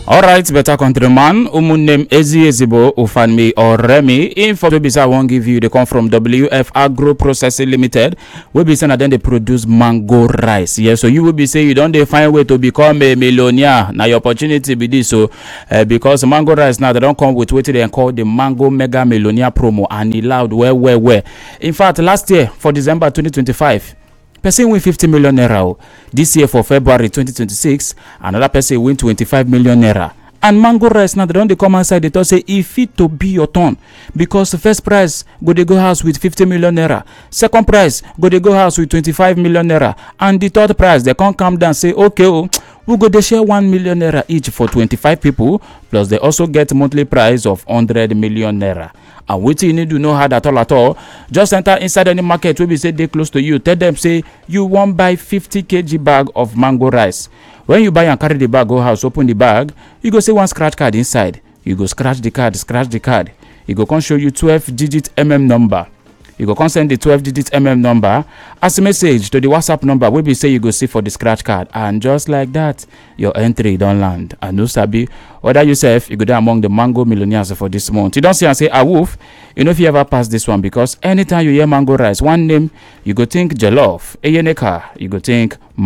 All right, better countryman. Name Ezi Ezibo Ufanmi or Remy. Info I won't give you. They come from WF Agro Processing Limited. We be saying that then they produce mango rice. Yes, so you will be saying you don't find way to become a millionaire. Now your opportunity be this. So because mango rice now they don't come with what they call the Mango Mega Millionaire promo, and it loud where. In fact, last year for December 2025. Person win 50 million naira. This year for February 2026, another person win 25 million naira. And mango rice now they don't come outside. They say if it to be your turn, because the first prize go they go house with 50 million naira, second prize go they go house with 25 million naira, and the third prize they can't come down and say okay, we go they share 1 million naira each for 25 people, plus they also get monthly prize of 100 million naira. And what you need to know how that at all. Just enter inside any market where we say they close to you. Tell them say you want buy 50 kg bag of mango rice. When you buy and carry the bag, go house, open the bag, you go see one scratch card inside. You go scratch the card. You go come show you 12-digit number. You go come send the 12-digit number as a message to the WhatsApp number where we say you go see for the scratch card, and just like that, your entry don't land. And no sabi whether yourself you go there among the mango millionaires for this month. You don't see and say wolf. You know if you ever pass this one, because anytime you hear mango rice, one name you go think jollof, eyeneka, you go think